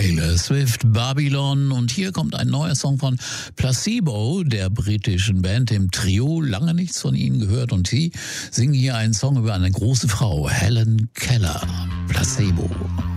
Taylor Swift, Babylon, und hier kommt ein neuer Song von Placebo, der britischen Band, dem Trio. Lange nichts von ihnen gehört und sie singen hier einen Song über eine große Frau, Helen Keller. Placebo.